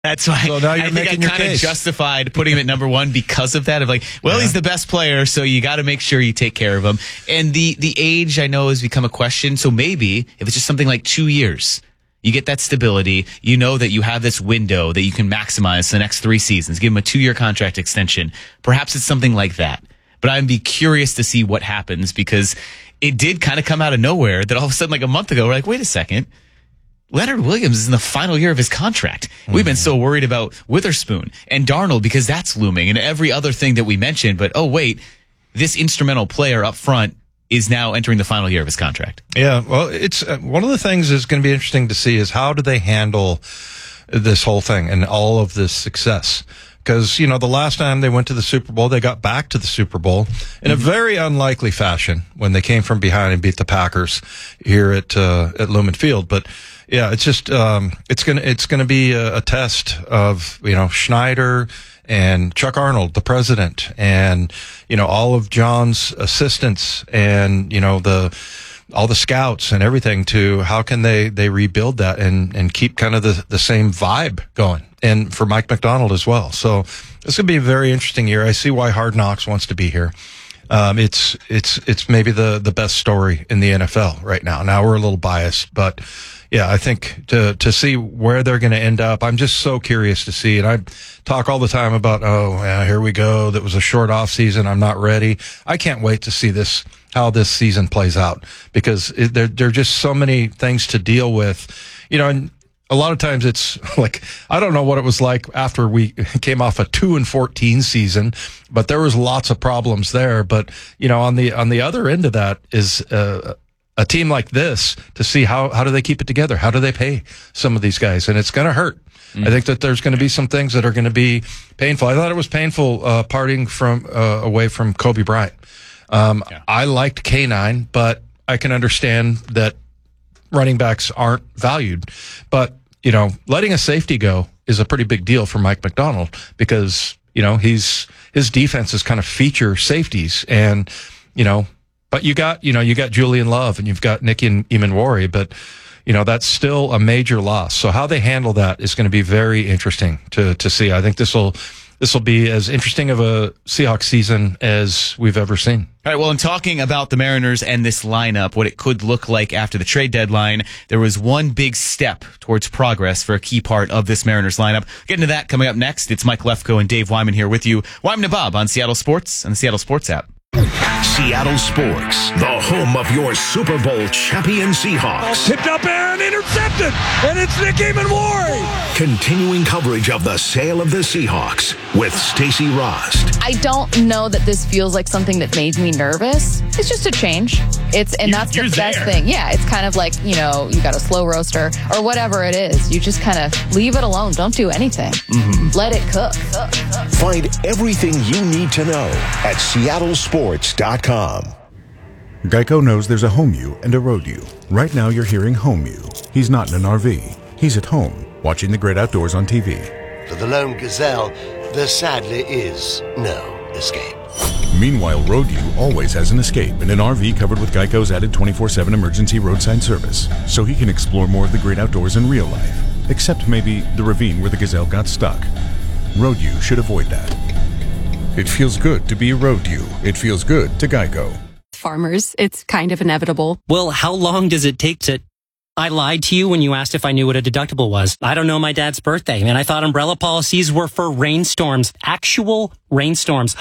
That's why So now you're I think making I your kind of case. justified putting him at number one because of that. Of like, well, he's the best player, so you got to make sure you take care of him. And the age, I know, has become a question. So maybe if it's just something like 2 years, you get that stability. You know that you have this window that you can maximize the next 3 seasons. Give him a 2-year contract extension. Perhaps it's something like that. But I'd be curious to see what happens because it did kind of come out of nowhere that all of a sudden, like a month ago, we're like, wait a second. Leonard Williams is in the final year of his contract. We've been so worried about Witherspoon and Darnold because that's looming and every other thing that we mentioned. But, oh, wait, this instrumental player up front is now entering the final year of his contract. Yeah, well, it's one of the things is going to be interesting to see is how do they handle this whole thing and all of this success. Because, the last time they went to the Super Bowl, they got back to the Super Bowl in a very unlikely fashion when they came from behind and beat the Packers here at Lumen Field. But yeah, it's just it's gonna be a test of Schneider and Chuck Arnold, the president, and all of John's assistants, and all the scouts and everything to how can they rebuild that and keep kind of the same vibe going, and for Mike Macdonald as well. So it's going to be a very interesting year. I see why Hard Knocks wants to be here. It's maybe the best story in the NFL right now. Now we're a little biased, but yeah, I think to see where they're going to end up, I'm just so curious to see. And I talk all the time about, here we go. That was a short off season. I'm not ready. I can't wait to see how this season plays out because there are just so many things to deal with, and a lot of times it's like, I don't know what it was like after we came off a 2-14 season, but there was lots of problems there. But, on the other end of that is, a team like this to see how do they keep it together? How do they pay some of these guys? And it's going to hurt. I think that there's going to be some things that are going to be painful. I thought it was painful, parting away from Kobe Bryant. I liked K9, but I can understand that running backs aren't valued. But, letting a safety go is a pretty big deal for Mike Macdonald because, his defense is kind of feature safeties and, but you got Julian Love and you've got Nicky and Emanwari, but, that's still a major loss. So how they handle that is going to be very interesting to see. I think this will be as interesting of a Seahawks season as we've ever seen. All right, well, in talking about the Mariners and this lineup, what it could look like after the trade deadline, there was one big step towards progress for a key part of this Mariners lineup. Getting to that coming up next. It's Mike Lefko and Dave Wyman here with you. Wyman and Bob on Seattle Sports and the Seattle Sports app. Seattle Sports, the home of your Super Bowl champion Seahawks. Tipped up and intercepted, and it's Nick Emanwari. Continuing coverage of the sale of the Seahawks with Stacey Rost. I don't know that this feels like something that made me nervous. It's just a change. That's the best thing. Yeah, it's kind of like, you got a slow roaster or whatever it is. You just kind of leave it alone. Don't do anything. Let it cook. Find everything you need to know at seattlesports.com. Geico knows there's a home you and a road you. Right now you're hearing home you. He's not in an RV. He's at home, watching the great outdoors on TV. For the lone gazelle, there sadly is no escape. Meanwhile, road you always has an escape in an RV covered with Geico's added 24/7 emergency roadside service, so he can explore more of the great outdoors in real life, except maybe the ravine where the gazelle got stuck. Road you should avoid that. It feels good to be a road you. It feels good to Geico. Farmers, it's kind of inevitable. Well, how long does it take to... I lied to you when you asked if I knew what a deductible was. I don't know my dad's birthday, and I thought umbrella policies were for rainstorms. Actual rainstorms.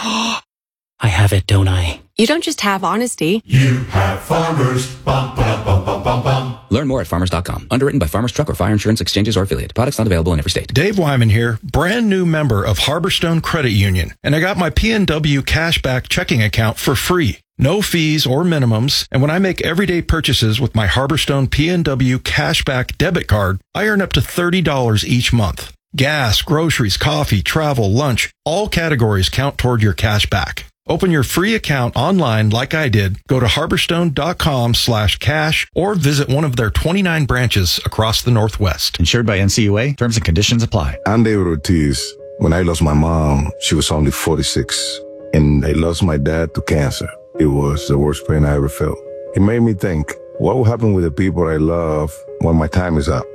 I have it, don't I? You don't just have honesty. You have Farmers. Bum, bum, bum, bum, bum, bum. Learn more at farmers.com. Underwritten by Farmers Truck or Fire Insurance Exchanges or Affiliate. Products not available in every state. Dave Wyman here, brand new member of Harborstone Credit Union, and I got my PNW cashback checking account for free. No fees or minimums, and when I make everyday purchases with my Harborstone PNW cashback debit card, I earn up to $30 each month. Gas, groceries, coffee, travel, lunch, all categories count toward your cashback. Open your free account online like I did. Go to harborstone.com/cash or visit one of their 29 branches across the Northwest. Insured by NCUA. Terms and conditions apply. I'm David Ortiz. When I lost my mom, she was only 46, and I lost my dad to cancer. It was the worst pain I ever felt. It made me think, what will happen with the people I love when my time is up?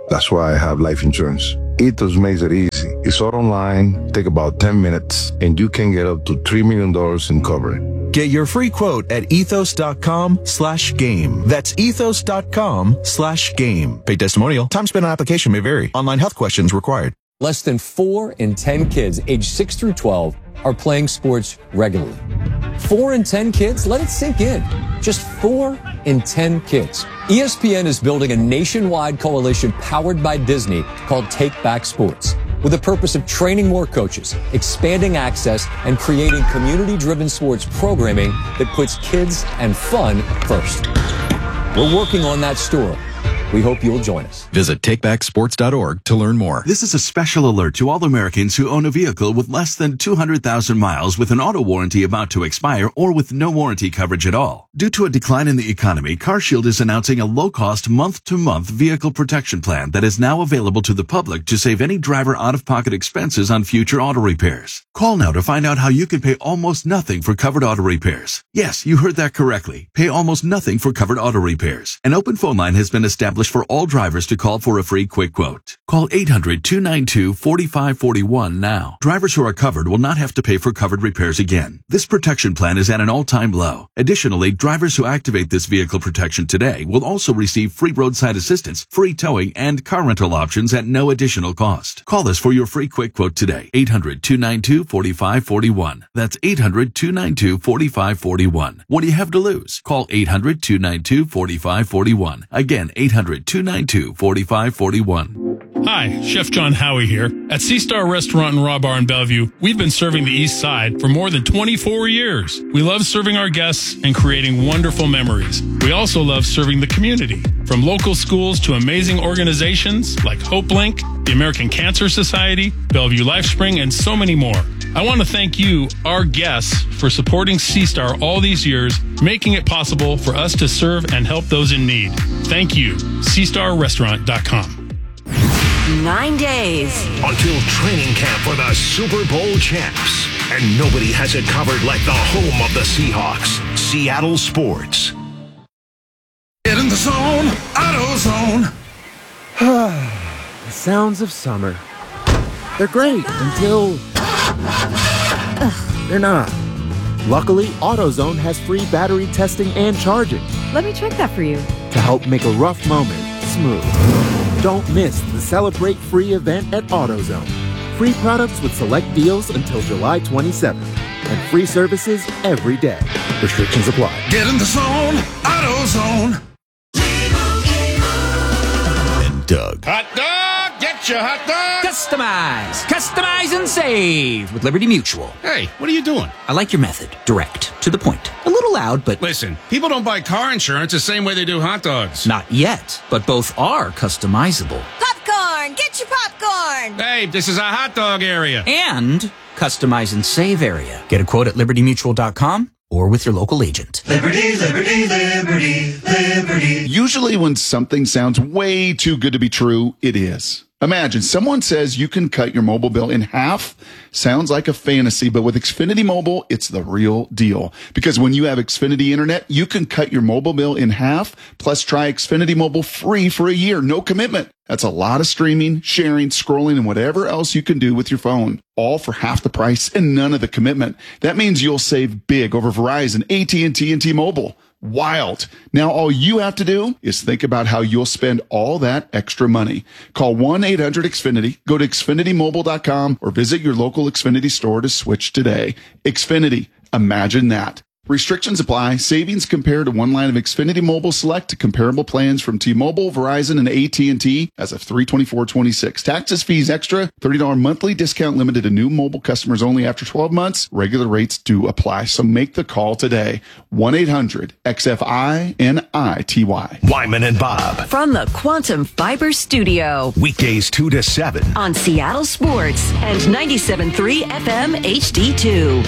That's why I have life insurance. Ethos makes it easy. It's all online, take about 10 minutes, and you can get up to $3 million in coverage. Get your free quote at ethos.com/game. That's ethos.com/game. Paid testimonial. Time spent on application may vary. Online health questions required. Less than 4 in 10 kids aged 6 through 12 are playing sports regularly. 4 in 10 kids? Let it sink in. Just 4 in 10 kids. ESPN is building a nationwide coalition powered by Disney called Take Back Sports, with the purpose of training more coaches, expanding access, and creating community-driven sports programming that puts kids and fun first. We're working on that story. We hope you'll join us. Visit takebacksports.org to learn more. This is a special alert to all Americans who own a vehicle with less than 200,000 miles with an auto warranty about to expire or with no warranty coverage at all. Due to a decline in the economy, CarShield is announcing a low-cost month-to-month vehicle protection plan that is now available to the public to save any driver out-of-pocket expenses on future auto repairs. Call now to find out how you can pay almost nothing for covered auto repairs. Yes, you heard that correctly. Pay almost nothing for covered auto repairs. An open phone line has been established for all drivers to call for a free quick quote. Call 800-292-4541 now. Drivers who are covered will not have to pay for covered repairs again. This protection plan is at an all-time low. Additionally, drivers who activate this vehicle protection today will also receive free roadside assistance, free towing, and car rental options at no additional cost. Call us for your free quick quote today. 800-292-4541. That's 800-292-4541. What do you have to lose? Call 800-292-4541. Again, 800-292-4541. Hi, Chef John Howie here. At Sea Star Restaurant and Raw Bar in Bellevue, we've been serving the East Side for more than 24 years. We love serving our guests and creating wonderful memories. We also love serving the community, from local schools to amazing organizations like HopeLink, the American Cancer Society, Bellevue LifeSpring, and so many more. I want to thank you, our guests, for supporting Sea Star all these years, making it possible for us to serve and help those in need. Thank you. SeaStarRestaurant.com. 9 days until training camp for the Super Bowl champs. And nobody has it covered like the home of the Seahawks, Seattle Sports. Get in the zone, AutoZone. The sounds of summer. They're great until they're not. Luckily, AutoZone has free battery testing and charging. Let me check that for you. To help make a rough moment smooth. Don't miss the Celebrate Free event at AutoZone. Free products with select deals until July 27th. And free services every day. Restrictions apply. Get in the zone, AutoZone. And Doug. Hot dog, get your hot dog. Customize and save with Liberty Mutual. Hey, what are you doing? I like your method. Direct, to the point. A little loud, but... Listen, people don't buy car insurance the same way they do hot dogs. Not yet, but both are customizable. Popcorn! Get your popcorn! Hey, this is a hot dog area. And customize and save area. Get a quote at libertymutual.com or with your local agent. Liberty, liberty, liberty, liberty. Usually when something sounds way too good to be true, it is. Imagine someone says you can cut your mobile bill in half. Sounds like a fantasy, but with Xfinity Mobile, it's the real deal. Because when you have Xfinity Internet, you can cut your mobile bill in half, plus try Xfinity Mobile free for a year, no commitment. That's a lot of streaming, sharing, scrolling, and whatever else you can do with your phone. All for half the price and none of the commitment. That means you'll save big over Verizon, AT&T, and T-Mobile. Wild. Now all you have to do is think about how you'll spend all that extra money. Call 1-800-XFINITY, go to XfinityMobile.com, or visit your local Xfinity store to switch today. Xfinity. Imagine that. Restrictions apply. Savings compared to one line of Xfinity Mobile Select to comparable plans from T-Mobile, Verizon, and AT&T as of 3/24/26. Taxes, fees extra. $30 monthly discount limited to new mobile customers only after 12 months. Regular rates do apply. So make the call today. 1-800-XFINITY. Wyman and Bob. From the Quantum Fiber Studio. Weekdays 2 to 7. On Seattle Sports and 97.3 FM HD2.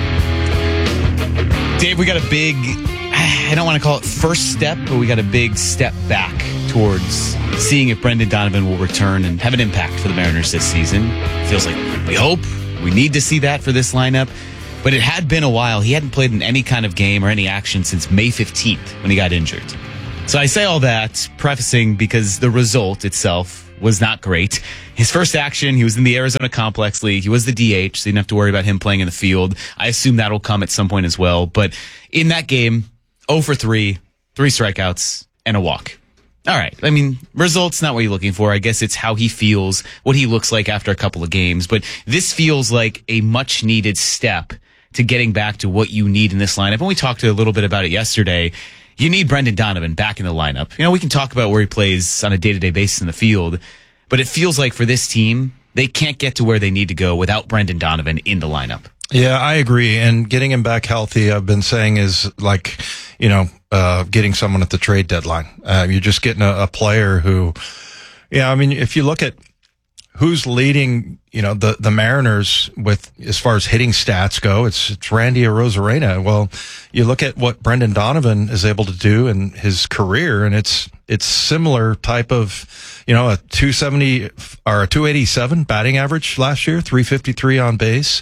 Dave, we got a big, I don't want to call it first step, but we got a big step back towards seeing if Brendan Donovan will return and have an impact for the Mariners this season. Feels like we hope, we need to see that for this lineup. But it had been a while. He hadn't played in any kind of game or any action since May 15th when he got injured. So I say all that, prefacing because the result itself was not great. His first action, he was in the Arizona Complex League. He was the DH, so you didn't have to worry about him playing in the field. I assume that'll come at some point as well. But in that game, 0 for 3, 3 strikeouts, and a walk. All right. I mean, results not what you're looking for. I guess it's how he feels, what he looks like after a couple of games. But this feels like a much needed step to getting back to what you need in this lineup. And we talked a little bit about it yesterday. You need Brendan Donovan back in the lineup. You know, we can talk about where he plays on a day-to-day basis in the field, but it feels like for this team, they can't get to where they need to go without Brendan Donovan in the lineup. Yeah, I agree. And getting him back healthy, I've been saying, is like, getting someone at the trade deadline. You're just getting a player who, I mean, if you look at who's leading, the Mariners with, as far as hitting stats go, it's Randy Arozarena. Well, you look at what Brendan Donovan is able to do in his career, and it's similar type of, a 270 or a 287 batting average last year, 353 on base.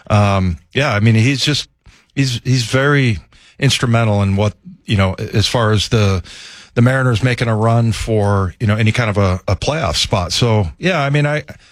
I mean, he's very instrumental in what, as far as the Mariners making a run for, any kind of a playoff spot. So, yeah, I mean,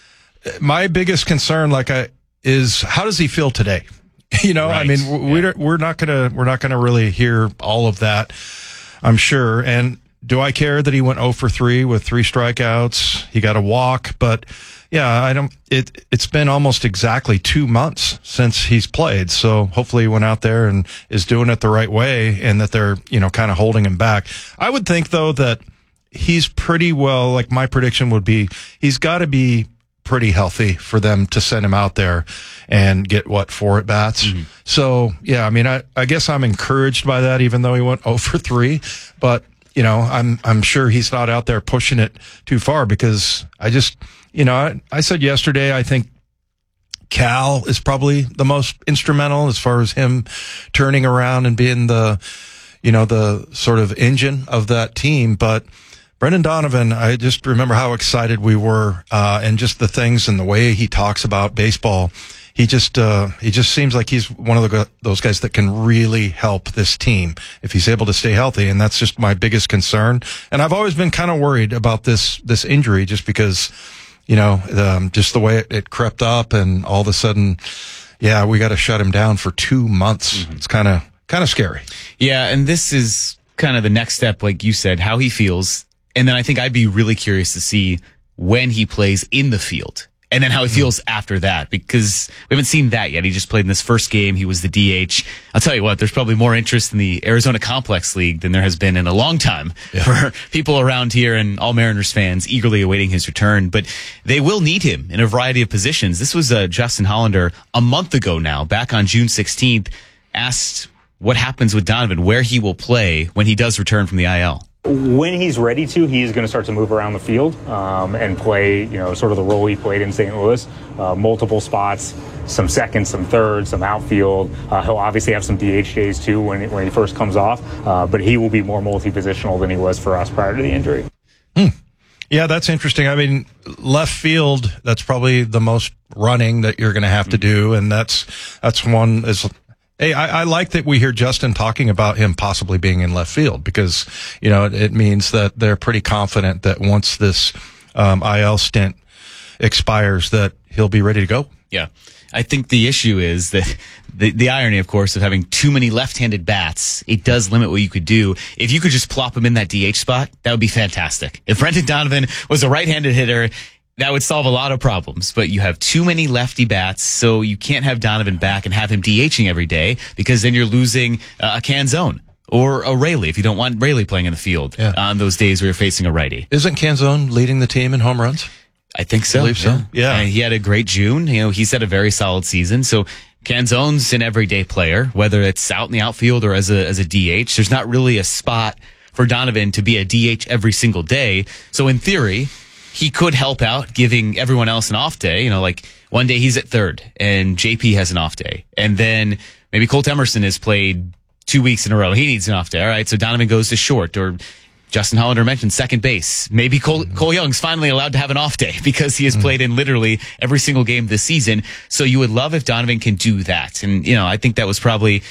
my biggest concern, is how does he feel today? Right. I mean, we're not gonna really hear all of that, I'm sure. And do I care that he went 0 for 3 with 3 strikeouts? He got a walk, but yeah, it's been almost exactly 2 months since he's played. So hopefully he went out there and is doing it the right way, and that they're, kind of holding him back. I would think though that he's pretty well, like my prediction would be, he's got to be pretty healthy for them to send him out there and get 4 at bats. Mm-hmm. So yeah, I mean, I guess I'm encouraged by that, even though he went 0 for 3, but I'm sure he's not out there pushing it too far, because I said yesterday, I think Cal is probably the most instrumental as far as him turning around and being the sort of engine of that team. But Brendan Donovan, I just remember how excited we were, and just the things and the way he talks about baseball. He just seems like he's one of those guys that can really help this team if he's able to stay healthy. And that's just my biggest concern. And I've always been kind of worried about this injury, just because, just the way it crept up, and all of a sudden, we got to shut him down for 2 months. Mm-hmm. It's kind of scary. Yeah. And this is kind of the next step, like you said, how he feels. And then I think I'd be really curious to see when he plays in the field. And then how he feels after that, because we haven't seen that yet. He just played in this first game. He was the DH. I'll tell you what, there's probably more interest in the Arizona Complex League than there has been in a long time for people around here, and all Mariners fans eagerly awaiting his return. But they will need him in a variety of positions. This was Justin Hollander a month ago now, back on June 16th, asked what happens with Donovan, where he will play when he does return from the IL. When he's ready to, he's going to start to move around the field and play, sort of the role he played in St. Louis, multiple spots, some second, some third, some outfield. He'll obviously have some DH days too when he first comes off, but he will be more multi-positional than he was for us prior to the injury. Yeah, that's interesting. I mean, left field, that's probably the most running that you're going to have to do, and that's one is. Hey, I like that we hear Justin talking about him possibly being in left field, because, it means that they're pretty confident that once this IL stint expires, that he'll be ready to go. Yeah. I think the issue is that the irony, of course, of having too many left-handed bats, it does limit what you could do. If you could just plop him in that DH spot, that would be fantastic. If Brendan Donovan was a right-handed hitter, that would solve a lot of problems, but you have too many lefty bats, so you can't have Donovan back and have him DHing every day, because then you're losing a Canzone or a Raley if you don't want Raley playing in the field on those days where you're facing a righty. Isn't Canzone leading the team in home runs? I think so. I believe so. Yeah. And he had a great June. He's had a very solid season. So Canzone's an everyday player, whether it's out in the outfield or as a DH. There's not really a spot for Donovan to be a DH every single day. So in theory, he could help out giving everyone else an off day. Like one day he's at third and JP has an off day. And then maybe Colt Emerson has played 2 weeks in a row. He needs an off day. All right. So Donovan goes to short, or Justin Hollander mentioned second base. Maybe Cole Young's finally allowed to have an off day because he has played in literally every single game this season. So you would love if Donovan can do that. And, I think that was probably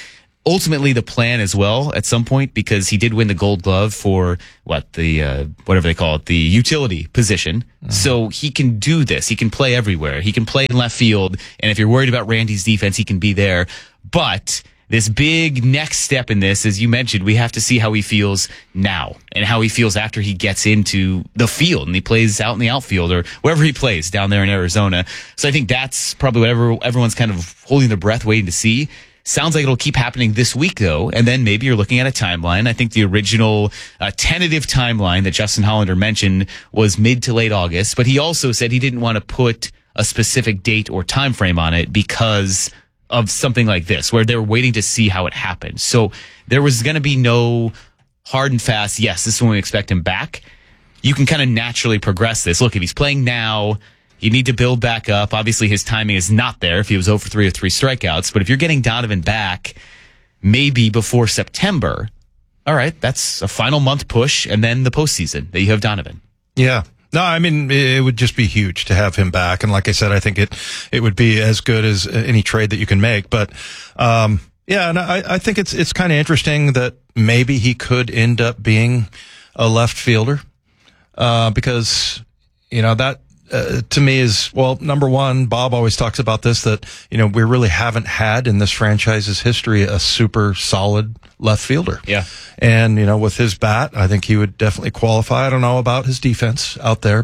ultimately the plan as well at some point, because he did win the Gold Glove for whatever they call it, the utility position. So he can do this. He can play everywhere. He can play in left field. And if you're worried about Randy's defense, he can be there. But this big next step in this, as you mentioned, we have to see how he feels now and how he feels after he gets into the field and he plays out in the outfield or wherever he plays down there in Arizona. So I think that's probably what everyone's kind of holding their breath waiting to see. Sounds like it'll keep happening this week, though, and then maybe you're looking at a timeline. I think the original tentative timeline that Justin Hollander mentioned was mid to late August, but he also said he didn't want to put a specific date or time frame on it because of something like this, where they're waiting to see how it happens. So there was going to be no hard and fast, yes, this is when we expect him back. You can kind of naturally progress this. Look, if he's playing now, you need to build back up. Obviously, his timing is not there if he was 0 for 3 with 3 strikeouts. But if you're getting Donovan back maybe before September, all right, that's a final month push and then the postseason that you have Donovan. Yeah. No, I mean, it would just be huge to have him back. And like I said, I think it would be as good as any trade that you can make. But, yeah, and I think it's kind of interesting that maybe he could end up being a left fielder, because, that, to me is, well, number one, Bob always talks about this, that, we really haven't had in this franchise's history a super solid left fielder. Yeah. And, with his bat, I think he would definitely qualify. I don't know about his defense out there,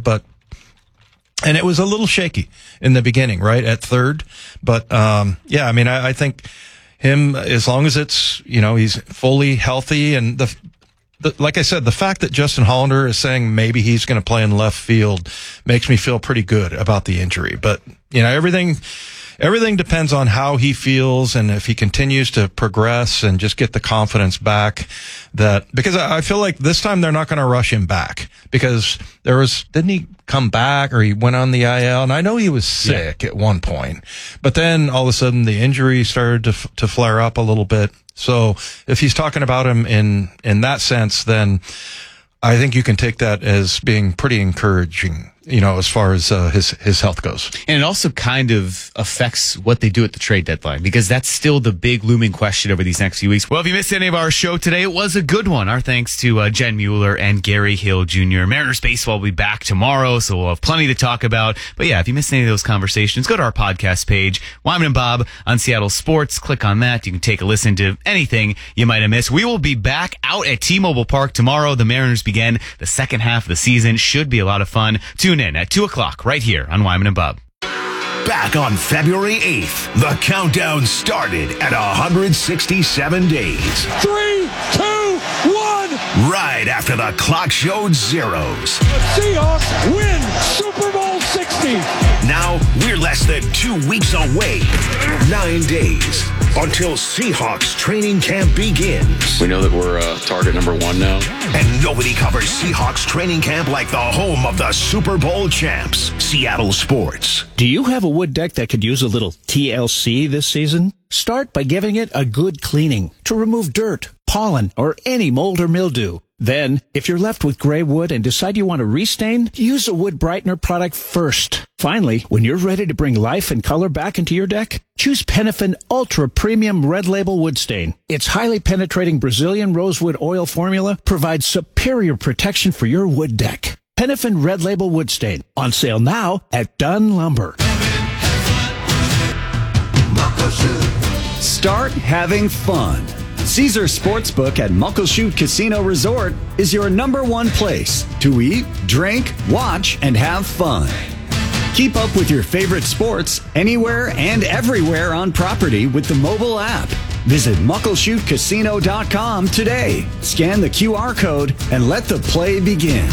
and it was a little shaky in the beginning, right? At third. But, yeah, I mean, I think him, as long as it's, he's fully healthy and like I said, the fact that Justin Hollander is saying maybe he's going to play in left field makes me feel pretty good about the injury. But, everything depends on how he feels and if he continues to progress and just get the confidence back because I feel like this time they're not going to rush him back, because didn't he come back or he went on the IL? And I know he was sick at one point, but then all of a sudden the injury started to flare up a little bit. So if he's talking about him in that sense, then I think you can take that as being pretty encouraging, as far as his health goes. And it also kind of affects what they do at the trade deadline, because that's still the big looming question over these next few weeks. Well, if you missed any of our show today, it was a good one. Our thanks to Jen Mueller and Gary Hill Jr. Mariners Baseball will be back tomorrow, so we'll have plenty to talk about. But yeah, if you missed any of those conversations, go to our podcast page, Wyman and Bob on Seattle Sports. Click on that. You can take a listen to anything you might have missed. We will be back out at T-Mobile Park tomorrow. The Mariners begin the second half of the season. Should be a lot of fun. Tune in at 2 o'clock right here on Wyman and Bob. Back on February 8th, the countdown started at 167 days. 3, 2, 1. Right after the clock showed zeros. The Seahawks win Super Bowl 60. Now we're less than 2 weeks away. 9 days until Seahawks training camp begins. We know that we're target number 1 now. And nobody covers Seahawks training camp like the home of the Super Bowl champs, Seattle Sports. Do you have a wood deck that could use a little TLC this season? Start by giving it a good cleaning to remove dirt, pollen, or any mold or mildew. Then, if you're left with gray wood and decide you want to restain, use a wood brightener product first. Finally, when you're ready to bring life and color back into your deck, choose Penifin Ultra Premium Red Label Wood Stain. Its highly penetrating Brazilian rosewood oil formula provides superior protection for your wood deck. Penifin Red Label Wood Stain, on sale now at Dunn Lumber. Start having fun. Caesar Sportsbook at Muckleshoot Casino Resort is your #1 place to eat, drink, watch, and have fun. Keep up with your favorite sports anywhere and everywhere on property with the mobile app. Visit MuckleshootCasino.com today. Scan the QR code and let the play begin.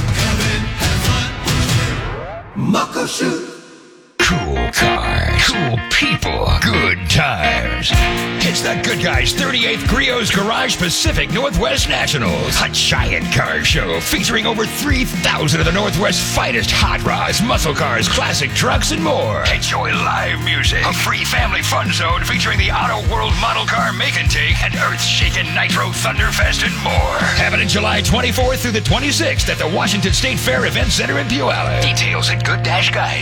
Muckleshoot. Cool cars, cool people, good times. It's the Good Guys 38th Griot's Garage Pacific Northwest Nationals, a giant car show featuring over 3,000 of the Northwest's finest hot rods, muscle cars, classic trucks, and more. Enjoy live music, a free family fun zone featuring the Auto World Model Car Make and Take, and Earth-Shaking Nitro Thunderfest, and more. Happening July 24th through the 26th at the Washington State Fair Event Center in Puyallup. Details at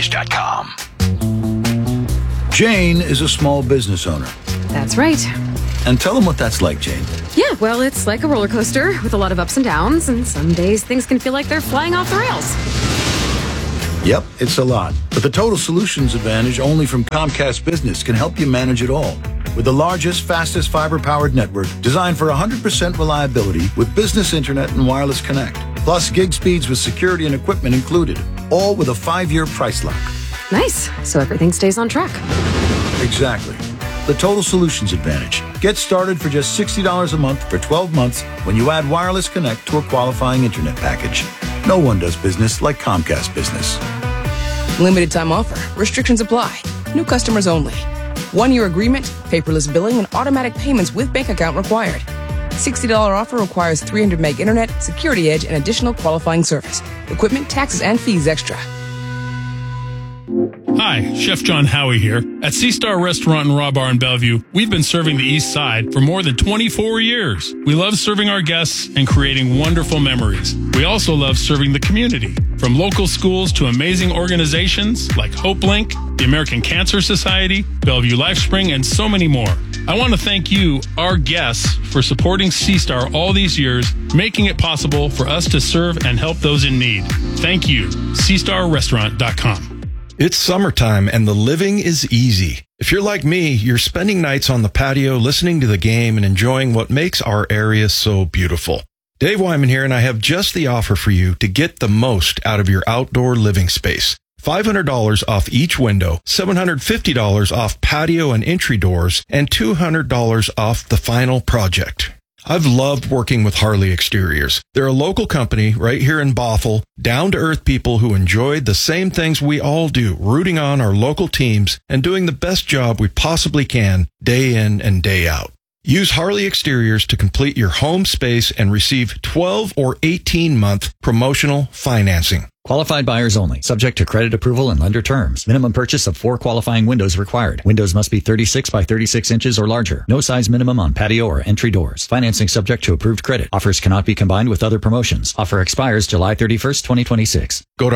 good-guys.com. Jane is a small business owner. That's right. And tell them what that's like, Jane. Yeah, well, it's like a roller coaster with a lot of ups and downs, and some days things can feel like they're flying off the rails. Yep, it's a lot. But the Total Solutions Advantage only from Comcast Business can help you manage it all. With the largest, fastest fiber-powered network designed for 100% reliability with business internet and wireless connect. Plus gig speeds with security and equipment included. All with a 5-year price lock. Nice. So everything stays on track. Exactly. The Total Solutions Advantage. Get started for just $60 a month for 12 months when you add Wireless Connect to a qualifying internet package. No one does business like Comcast Business. Limited time offer. Restrictions apply. New customers only. 1-year agreement, paperless billing, and automatic payments with bank account required. $60 offer requires 300 meg internet, security edge, and additional qualifying service. Equipment, taxes, and fees extra. Hi, Chef John Howie here. At Sea Star Restaurant and Raw Bar in Bellevue, we've been serving the East Side for more than 24 years. We love serving our guests and creating wonderful memories. We also love serving the community, from local schools to amazing organizations like HopeLink, the American Cancer Society, Bellevue LifeSpring, and so many more. I want to thank you, our guests, for supporting Sea Star all these years, making it possible for us to serve and help those in need. Thank you. SeaStarRestaurant.com. It's summertime and the living is easy. If you're like me, you're spending nights on the patio listening to the game and enjoying what makes our area so beautiful. Dave Wyman here, and I have just the offer for you to get the most out of your outdoor living space. $500 off each window, $750 off patio and entry doors, and $200 off the final project. I've loved working with Harley Exteriors. They're a local company right here in Bothell, down-to-earth people who enjoy the same things we all do, rooting on our local teams and doing the best job we possibly can day in and day out. Use Harley Exteriors to complete your home space and receive 12 or 18-month promotional financing. Qualified buyers only. Subject to credit approval and lender terms. Minimum purchase of 4 qualifying windows required. Windows must be 36 by 36 inches or larger. No size minimum on patio or entry doors. Financing subject to approved credit. Offers cannot be combined with other promotions. Offer expires July 31st, 2026. Go to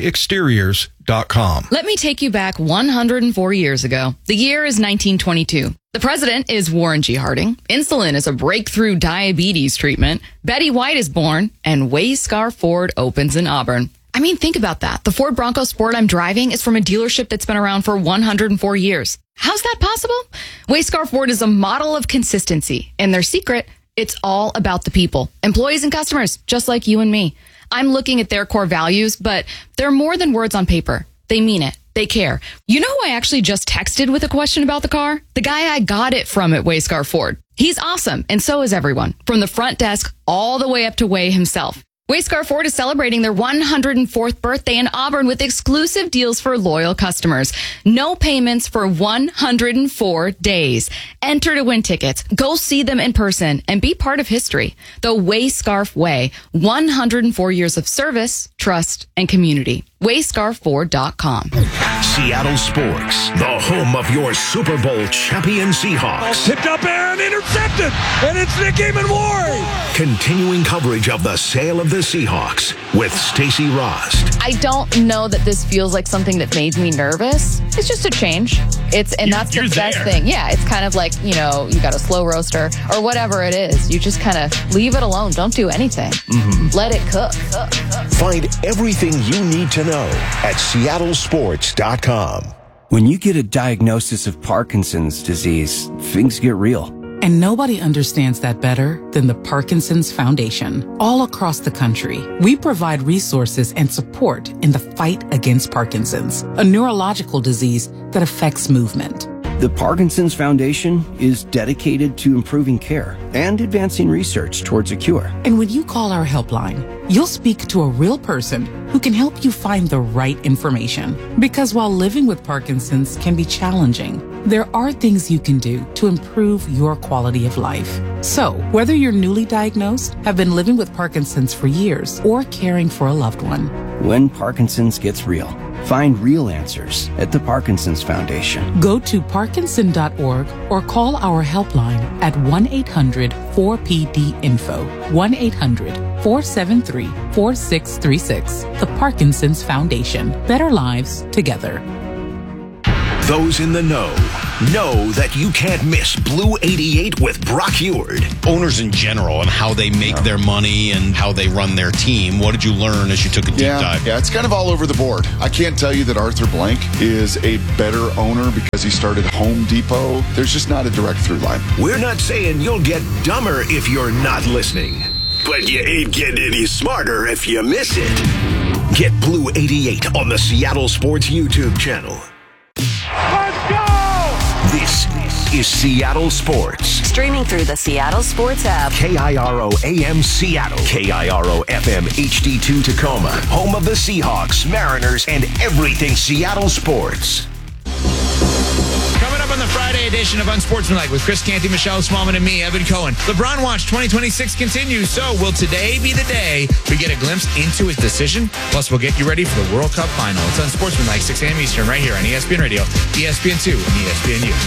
HarleyExteriors.com. Let me take you back 104 years ago. The year is 1922. The president is Warren G. Harding. Insulin is a breakthrough diabetes treatment. Betty White is born, and Wayscar Ford opens in Auburn. I mean, think about that. The Ford Bronco Sport I'm driving is from a dealership that's been around for 104 years. How's that possible? Wayscar Ford is a model of consistency, and their secret, it's all about the people. Employees and customers, just like you and me. I'm looking at their core values, but they're more than words on paper. They mean it. They care. You know who I actually just texted with a question about the car? The guy I got it from at Wayscar Ford. He's awesome, and so is everyone, from the front desk all the way up to Way himself. Wayscar Ford is celebrating their 104th birthday in Auburn with exclusive deals for loyal customers. No payments for 104 days. Enter to win tickets. Go see them in person and be part of history. The Wayscarf Way. 104 years of service, trust, and community. Wayscarford.com. Seattle Sports, the home of your Super Bowl champion Seahawks. Picked up and intercepted, and it's Nick Eamon-Ward. Continuing coverage of the sale of the Seahawks with Stacey Rost. I don't know that this feels like something that made me nervous. It's just a change. That's the best thing. Yeah, it's kind of like, you got a slow roaster or whatever it is. You just kind of leave it alone. Don't do anything. Mm-hmm. Let it cook. Find everything you need to know at seattlesports.com. When you get a diagnosis of Parkinson's disease, things get real. And nobody understands that better than the Parkinson's Foundation. All across the country, we provide resources and support in the fight against Parkinson's, a neurological disease that affects movement. The Parkinson's Foundation is dedicated to improving care and advancing research towards a cure. And when you call our helpline, you'll speak to a real person who can help you find the right information. Because while living with Parkinson's can be challenging, there are things you can do to improve your quality of life. So, whether you're newly diagnosed, have been living with Parkinson's for years, or caring for a loved one, when Parkinson's gets real, find real answers at the Parkinson's Foundation. Go to parkinson.org or call our helpline at 1-800-4PD-INFO, 1-800-473-4636. The Parkinson's Foundation. Better lives together. Those in the know. know that you can't miss Blue 88 with Brock Heward. Owners in general and how they make their money and how they run their team. What did you learn as you took a deep dive? Yeah, it's kind of all over the board. I can't tell you that Arthur Blank is a better owner because he started Home Depot. There's just not a direct through line. We're not saying you'll get dumber if you're not listening, but you ain't getting any smarter if you miss it. Get Blue 88 on the Seattle Sports YouTube channel. Let's go! This is Seattle Sports. Streaming through the Seattle Sports app. KIRO AM Seattle. KIRO FM HD2 Tacoma. Home of the Seahawks, Mariners, and everything Seattle sports. Coming up on the Friday edition of Unsportsmanlike with Chris Canty, Michelle Smallman, and me, Evan Cohen. LeBron Watch 2026 continues. So will today be the day we get a glimpse into his decision? Plus, we'll get you ready for the World Cup final. It's Unsportsmanlike, 6 a.m. Eastern, right here on ESPN Radio, ESPN2, and ESPNU.